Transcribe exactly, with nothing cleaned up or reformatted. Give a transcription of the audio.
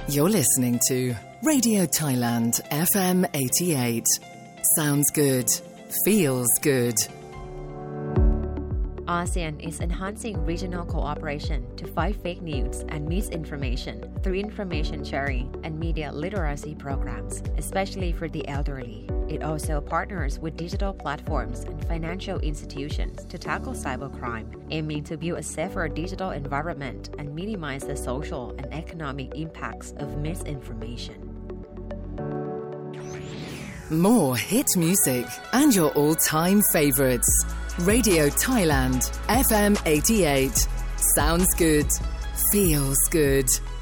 You're listening to Radio Thailand F M eighty-eight. Sounds good. Feels good. ASEAN is enhancing regional cooperation to fight fake news and misinformation through information sharing and media literacy programs, especially for the elderly. It also partners with digital platforms and financial institutions to tackle cybercrime, aiming to build a safer digital environment and minimize the social and economic impacts of misinformation. More hit music and your all-time favorites. Radio Thailand F M eighty-eight. Sounds good. Feels good.